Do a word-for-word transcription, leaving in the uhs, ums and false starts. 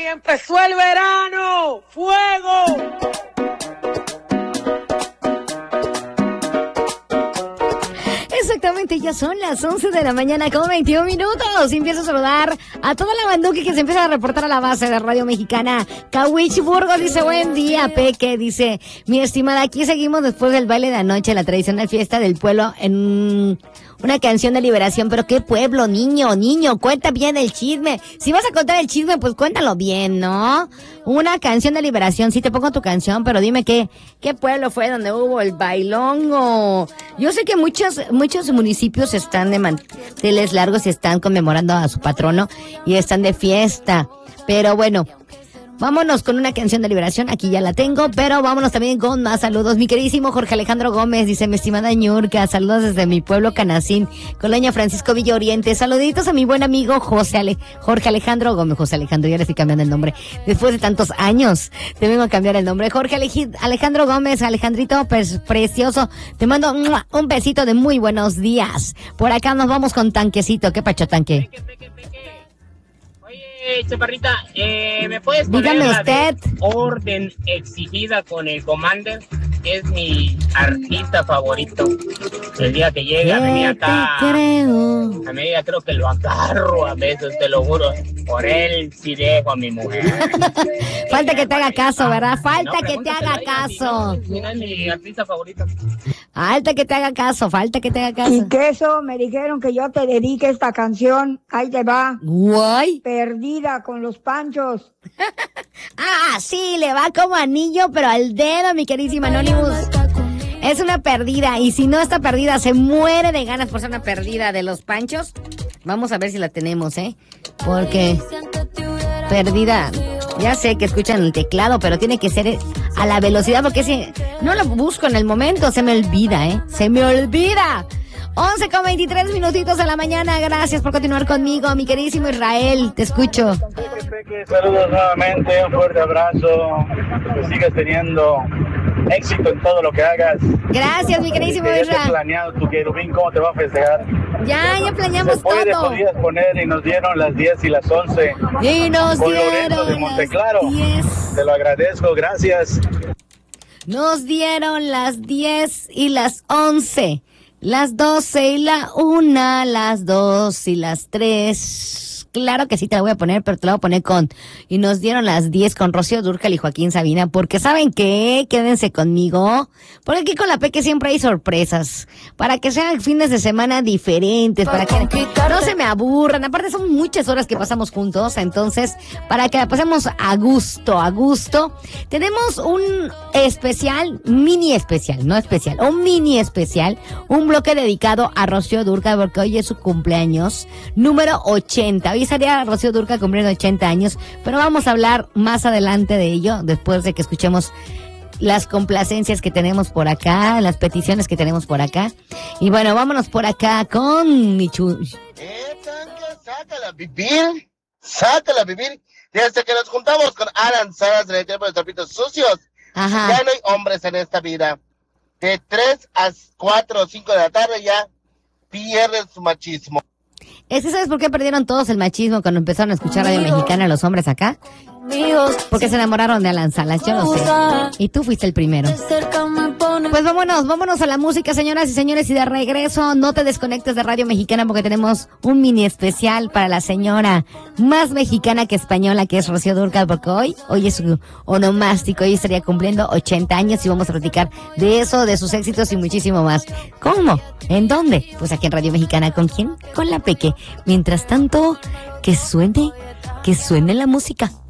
empezó el verano. ¡Fuego! Exactamente, ya son las once de la mañana con veintiún minutos. Empiezo a saludar a toda la banduki que se empieza a reportar a la base de Radio Mexicana. Cahuichburgo dice, buen día, Peque. Dice, mi estimada, aquí seguimos después del baile de anoche, la tradicional fiesta del pueblo en una canción de liberación. Pero qué pueblo, niño, niño, cuenta bien el chisme. Si vas a contar el chisme, pues cuéntalo bien, ¿no? Una canción de liberación, sí te pongo tu canción, pero dime qué, qué pueblo fue donde hubo el bailongo. Yo sé que muchos, muchos municipios están de manteles largos y están conmemorando a su patrono y están de fiesta. Pero bueno, vámonos con una canción de liberación, aquí ya la tengo, pero vámonos también con más saludos. Mi queridísimo Jorge Alejandro Gómez dice, mi estimada Ñurka, saludos desde mi pueblo Canacín, Colonia Francisco Villa Oriente. Saluditos a mi buen amigo José Ale, Jorge Alejandro Gómez. José Alejandro, ya le estoy cambiando el nombre. Después de tantos años, te vengo a cambiar el nombre. Jorge Ale- Alejandro Gómez, Alejandrito, pues, precioso. Te mando ¡mua! Un besito de muy buenos días. Por acá nos vamos con Tanquecito. ¿Qué pacho, Tanque? Peque, peque, peque. Oye, Chaparrita, eh, ¿me puedes poner Dígame la usted. de Orden Exigida con el Commander? Es mi artista favorito. El día que llega, a medida acá, creo. a medida creo que lo agarro a veces, te lo juro. Por él sí dejo a mi mujer. Falta que te haga caso, ¿verdad? Falta No, que te haga pregúntaselo a ella, si caso. no, si no es mi artista favorito. Falta que te haga caso, falta que te haga caso. Y queso, me dijeron que yo te dedique esta canción. Ahí te va. Guay. Perdida con los Panchos. Ah, sí, le va como anillo, pero al dedo, mi queridísima Anonymous. Es una perdida, y si no está perdida, se muere de ganas por ser una perdida de los Panchos. Vamos a ver si la tenemos, ¿eh? Porque perdida, ya sé que escuchan el teclado, pero tiene que ser a la velocidad, porque si no lo busco en el momento, se me olvida, ¿eh? Se me olvida. once con veintitrés minutitos de la mañana. Gracias por continuar conmigo, mi queridísimo Israel. Te escucho. Saludos nuevamente, un fuerte abrazo. Que sigas teniendo éxito en todo lo que hagas. Gracias, mi queridísimo Que ya te has Israel. planeado tu querubín, cómo te va a festejar. Ya, ya planeamos Después de todo. podías poner y nos dieron las diez y las once. Y nos Con Lorenzo de dieron Monteclaro. las diez. Te lo agradezco, gracias. Nos dieron las diez y las once. Las doce y la una, las dos y las tres. Claro que sí te la voy a poner, pero te la voy a poner con... Y nos dieron las diez con Rocío Dúrcal y Joaquín Sabina, porque ¿saben qué? Quédense conmigo, porque aquí con la Peque siempre hay sorpresas, para que sean fines de semana diferentes, para que no se me aburran. Aparte son muchas horas que pasamos juntos, entonces, para que la pasemos a gusto, a gusto. Tenemos un especial, mini especial, no especial, un mini especial, un bloque dedicado a Rocío Dúrcal, porque hoy es su cumpleaños número ochenta. Hoy estaría Rocío Dúrcal cumpliendo ochenta años, pero vamos a hablar más adelante de ello, después de que escuchemos las complacencias que tenemos por acá, las peticiones que tenemos por acá. Y bueno, vámonos por acá con Michu. Eh, Tanque, sácala a vivir, sácala a vivir. Desde que nos juntamos con Alan Saras en el tiempo de trapitos sucios, Ajá. ya no hay hombres en esta vida. De tres a cuatro o cinco de la tarde ya pierden su machismo. Es que ¿sabes por qué perdieron todos el machismo cuando empezaron a escuchar Radio Mexicana los hombres acá? Porque se enamoraron de Alan Salas, yo lo sé. Y tú fuiste el primero. Pues vámonos, vámonos a la música, señoras y señores, y de regreso, no te desconectes de Radio Mexicana porque tenemos un mini especial para la señora más mexicana que española, que es Rocío Dúrcal, porque hoy, hoy es su onomástico, hoy estaría cumpliendo ochenta años y vamos a platicar de eso, de sus éxitos y muchísimo más. ¿Cómo? ¿En dónde? Pues aquí en Radio Mexicana. ¿Con quién? Con la Peque. Mientras tanto, que suene, que suene la música.